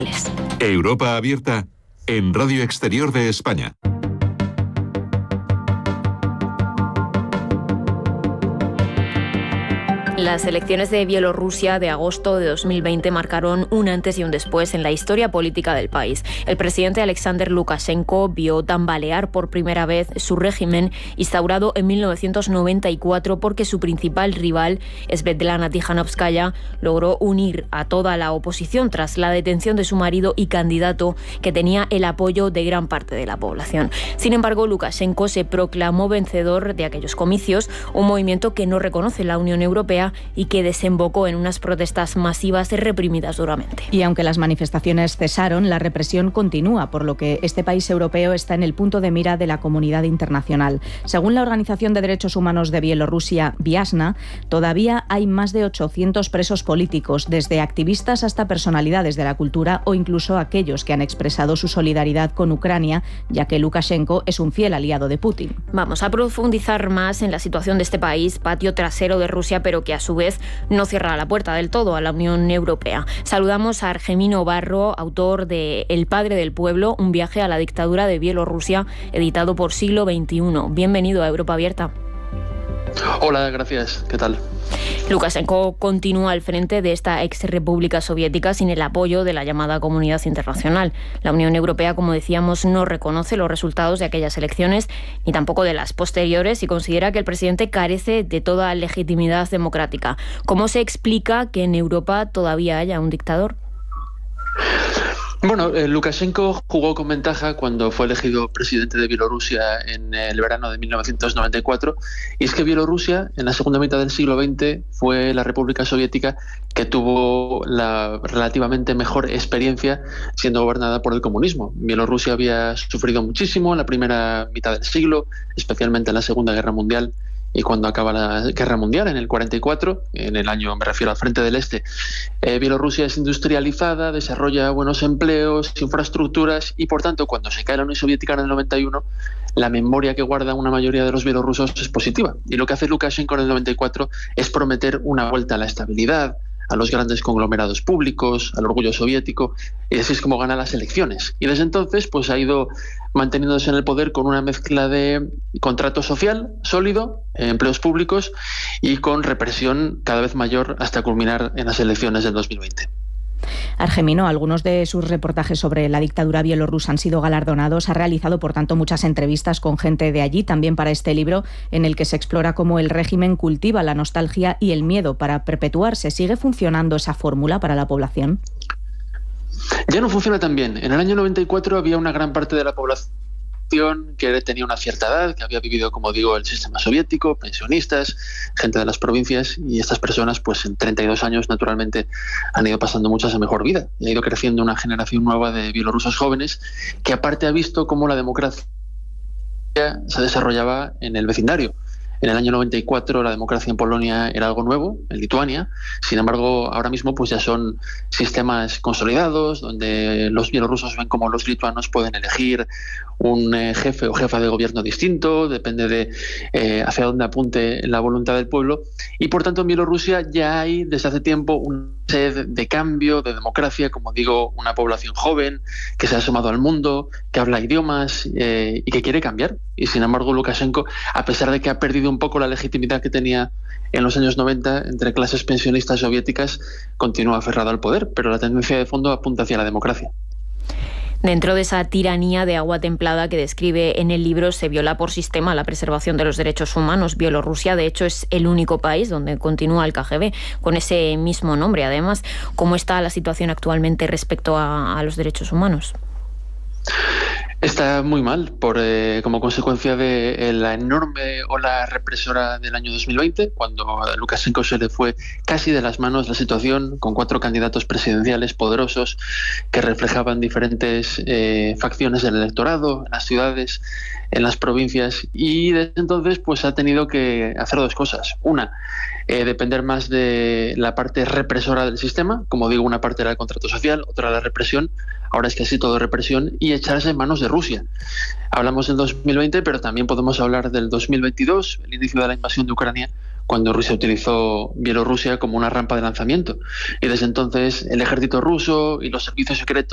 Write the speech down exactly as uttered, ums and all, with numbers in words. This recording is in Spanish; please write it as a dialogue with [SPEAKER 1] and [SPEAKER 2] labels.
[SPEAKER 1] Europa Abierta en Radio Exterior de España.
[SPEAKER 2] Las elecciones de Bielorrusia de agosto de dos mil veinte marcaron un antes y un después en la historia política del país. El presidente Alexander Lukashenko vio tambalear por primera vez su régimen instaurado en mil novecientos noventa y cuatro porque su principal rival, Svetlana Tikhanovskaya, logró unir a toda la oposición tras la detención de su marido y candidato, que tenía el apoyo de gran parte de la población. Sin embargo, Lukashenko se proclamó vencedor de aquellos comicios, un movimiento que no reconoce la Unión Europea y que desembocó en unas protestas masivas reprimidas duramente.
[SPEAKER 3] Y aunque las manifestaciones cesaron, la represión continúa, por lo que este país europeo está en el punto de mira de la comunidad internacional. Según la Organización de Derechos Humanos de Bielorrusia, Viasna, todavía hay más de ochocientos presos políticos, desde activistas hasta personalidades de la cultura o incluso aquellos que han expresado su solidaridad con Ucrania, ya que Lukashenko es un fiel aliado de Putin.
[SPEAKER 2] Vamos a profundizar más en la situación de este país, patio trasero de Rusia, pero que a su vez no cierra la puerta del todo a la Unión Europea. Saludamos a Argemino Barro, autor de El padre del pueblo, un viaje a la dictadura de Bielorrusia, editado por Siglo veintiuno. Bienvenido a Europa Abierta.
[SPEAKER 4] Hola, gracias. ¿Qué tal?
[SPEAKER 2] Lukashenko continúa al frente de esta ex república soviética sin el apoyo de la llamada comunidad internacional. La Unión Europea, como decíamos, no reconoce los resultados de aquellas elecciones ni tampoco de las posteriores y considera que el presidente carece de toda legitimidad democrática. ¿Cómo se explica que en Europa todavía haya un dictador?
[SPEAKER 4] Bueno, eh, Lukashenko jugó con ventaja cuando fue elegido presidente de Bielorrusia en el verano de mil novecientos noventa y cuatro, y es que Bielorrusia en la segunda mitad del siglo veinte fue la república soviética que tuvo la relativamente mejor experiencia siendo gobernada por el comunismo. Bielorrusia había sufrido muchísimo en la primera mitad del siglo, especialmente en la Segunda Guerra Mundial. Y cuando acaba la Guerra Mundial, en el cuarenta y cuatro, en el año, me refiero al Frente del Este, eh, Bielorrusia es industrializada, desarrolla buenos empleos, infraestructuras, y por tanto, cuando se cae la Unión Soviética en el noventa y uno, la memoria que guarda una mayoría de los bielorrusos es positiva. Y lo que hace Lukashenko en el noventa y cuatro es prometer una vuelta a la estabilidad, a los grandes conglomerados públicos, al orgullo soviético, y así es como gana las elecciones. Y desde entonces pues ha ido manteniéndose en el poder con una mezcla de contrato social sólido, empleos públicos y con represión cada vez mayor hasta culminar en las elecciones del dos mil veinte.
[SPEAKER 3] Argemino, algunos de sus reportajes sobre la dictadura bielorrusa han sido galardonados. Ha realizado, por tanto, muchas entrevistas con gente de allí, también para este libro, en el que se explora cómo el régimen cultiva la nostalgia y el miedo para perpetuarse. ¿Sigue funcionando esa fórmula para la población?
[SPEAKER 4] Ya no funciona tan bien. En el año noventa y cuatro había una gran parte de la población que tenía una cierta edad, que había vivido, como digo, el sistema soviético, pensionistas, gente de las provincias, y estas personas, pues en treinta y dos años, naturalmente, han ido pasando muchas a mejor vida. Y ha ido creciendo una generación nueva de bielorrusos jóvenes que aparte ha visto cómo la democracia se desarrollaba en el vecindario. En el año noventa y cuatro la democracia en Polonia era algo nuevo, en Lituania. Sin embargo, ahora mismo pues ya son sistemas consolidados, donde los bielorrusos ven cómo los lituanos pueden elegir un eh, jefe o jefa de gobierno distinto, depende de eh, hacia dónde apunte la voluntad del pueblo. Y por tanto en Bielorrusia ya hay desde hace tiempo una sed de cambio, de democracia, como digo, una población joven que se ha asomado al mundo, que habla idiomas eh, y que quiere cambiar. Y sin embargo Lukashenko, a pesar de que ha perdido un poco la legitimidad que tenía en los años noventa entre clases pensionistas soviéticas, continúa aferrado al poder, pero la tendencia de fondo apunta hacia la democracia.
[SPEAKER 2] Dentro de esa tiranía de agua templada que describe en el libro, se viola por sistema la preservación de los derechos humanos. Bielorrusia, de hecho, es el único país donde continúa el K G B, con ese mismo nombre. Además, ¿cómo está la situación actualmente respecto a, a los derechos humanos?
[SPEAKER 4] Está muy mal por eh, como consecuencia de eh, la enorme ola represora del año dos mil veinte, cuando a Lukashenko se le fue casi de las manos la situación, con cuatro candidatos presidenciales poderosos que reflejaban diferentes eh, facciones del electorado en las ciudades, en las provincias, y desde entonces pues ha tenido que hacer dos cosas. Una, eh, depender más de la parte represora del sistema, como digo, una parte era el contrato social, otra la represión. Ahora es casi todo represión, y echarse en manos de Rusia. Hablamos del dos mil veinte, pero también podemos hablar del dos mil veintidós, el inicio de la invasión de Ucrania, cuando Rusia utilizó Bielorrusia como una rampa de lanzamiento. Y desde entonces el ejército ruso y los servicios secretos